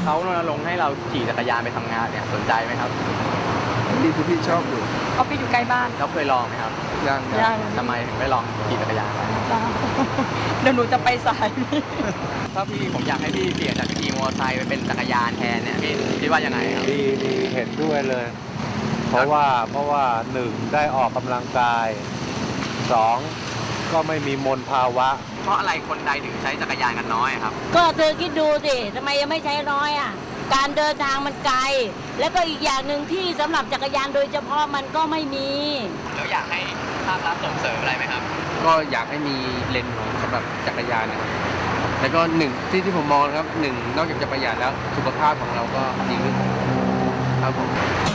เขารณรงค์ให้เราขี่จักรยานไปทำงานเนี่ยสนใจไหมครับดีคือพี่ชอบอยู่ออฟฟิศอยู่ใกล้บ้านแล้วเคยลองไหมครับยังทำไมถึงไม่ลองขี่จักรยานเดี๋ยวหนูจะไปสายถ้าพี่ผมอยากให้พี่เปลี่ยนจากขี่มอเตอร์ไซค์ไปเป็นจักรยานแทนเนี่ยพี่คิดว่ายังไงครับดีเห็นด้วยเลย เพราะว่าหนึ่งได้ออกกำลังกายสองก็ไม่มีมลภาวะเพราะอะไรคนใดถึงใช้จักรยานกันน้อยครับก็เธอคิดดูสิทำไมยังไม่ใช้น้อยอ่ะการเดินทางมันไกลแล้วก็อีกอย่างหนึ่งที่สำหรับจักรยานโดยเฉพาะมันก็ไม่มีแล้วอยากให้ภาครัฐส่งเสริมอะไรไหมครับก็อยากให้มีเลนของสำหรับจักรยานนะครับแล้วก็หนึ่งที่ผมมองครับหนึ่งนอกจากจะประหยัดแล้วสุขภาพของเราก็ดีขึ้นครับผม